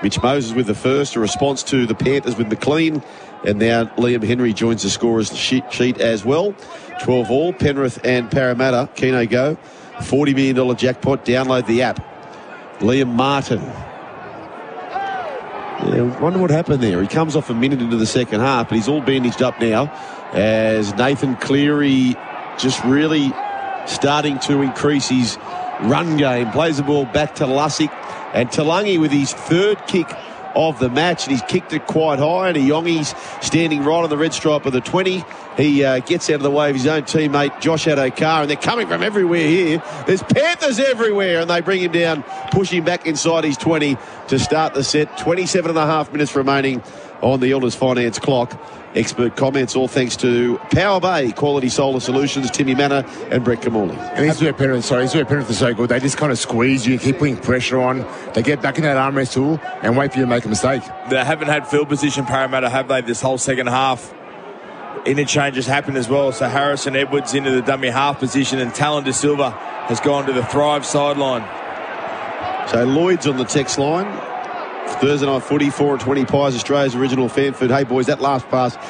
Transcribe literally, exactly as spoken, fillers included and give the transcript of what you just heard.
Mitch Moses with the first, a response to the Panthers with McLean. And now Liam Henry joins the scorers sheet as well. twelve all. Penrith and Parramatta. Keno go. forty million dollars jackpot. Download the app. Liam Martin. Yeah, wonder what happened there. He comes off a minute into the second half, but he's all bandaged up now as Nathan Cleary just really starting to increase his run game. Plays the ball back to Lussick, and Talangi with his third kick of the match, and he's kicked it quite high, and Iongi's standing right on the red stripe of the twenty. He uh, gets out of the way of his own teammate Josh Adokar, and they're coming from everywhere here. There's Panthers everywhere, and they bring him down, push him back inside his twenty to start the set. twenty-seven and a half minutes remaining on the Elders Finance clock. Expert comments, all thanks to Power Bay, Quality Solar Solutions, Timmy Manor and Brett Kamali. And these two Penrith, sorry, these two Penrith are so good. They just kind of squeeze you, keep putting pressure on. They get back in that armrest tool and wait for you to make a mistake. They haven't had field position, Parramatta, have they, this whole second half? Interchanges happen as well. So Harrison Edwards into the dummy half position, and Talon De Silva has gone to the Thrive sideline. So Lloyd's on the text line. Thursday night footy, four and twenty Pies, Australia's original fan food. Hey boys, that last pass